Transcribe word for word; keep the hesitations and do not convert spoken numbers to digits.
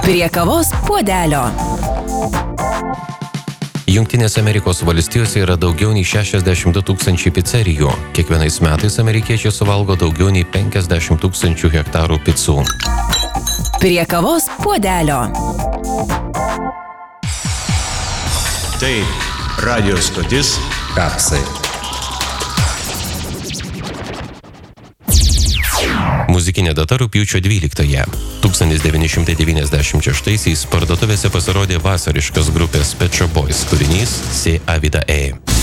Prie kavos puodelio. Jungtinėse Amerikos valstijose yra daugiau nei šešiasdešimt du tūkstančiai picerijų. Kiekvienais metais amerikiečiai suvalgo daugiau nei penkiasdešimt tūkstančių hektarų picų. Prie kavos puodelio. Tai radio stotis Kapsai. Muzikinė data rugpjūčio dvyliktąją. tūkstantis devyni šimtai devyniasdešimt šeštaisiais parduotuvėse pasirodė vasariškas grupės Pet Shop Boys kūrinys Se a vida e.